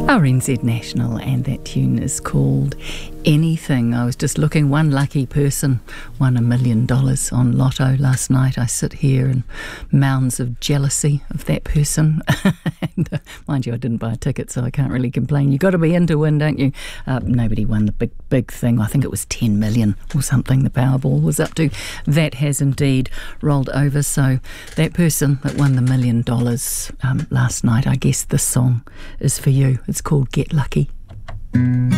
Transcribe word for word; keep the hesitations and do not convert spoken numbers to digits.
R N Z National, and that tune is called Anything. I was just looking, one lucky person won a million dollars on Lotto last night. I sit here in mounds of jealousy of that person. and, uh, mind you, I didn't buy a ticket, so I can't really complain. You've got to be in to win, don't you? Uh, nobody won the big, big thing. I think it was ten million or something the Powerball was up to. That has indeed rolled over. So that person that won the million dollars um, last night, I guess this song is for you. It's called Get Lucky.